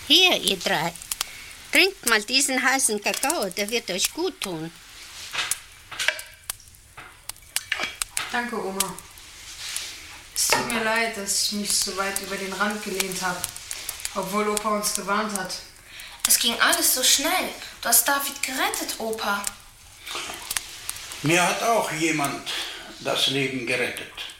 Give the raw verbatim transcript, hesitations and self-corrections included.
Hier, ihr drei. Trinkt mal diesen heißen Kakao, der wird euch gut tun. Danke, Oma. Es tut mir leid, dass ich mich so weit über den Rand gelehnt habe, obwohl Opa uns gewarnt hat. Es ging alles so schnell. Du hast David gerettet, Opa. Mir hat auch jemand das Leben gerettet.